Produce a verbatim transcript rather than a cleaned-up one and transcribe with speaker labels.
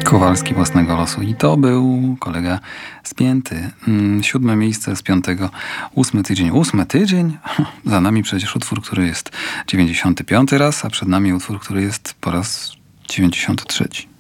Speaker 1: Kowalski własnego losu. I to był kolega spięty. Mm, Siódme miejsce z piątego. Ósmy tydzień. Ósmy tydzień? Za nami przecież utwór, który jest dziewięćdziesiąty piąty raz, a przed nami utwór, który jest po raz dziewięćdziesiąty trzeci.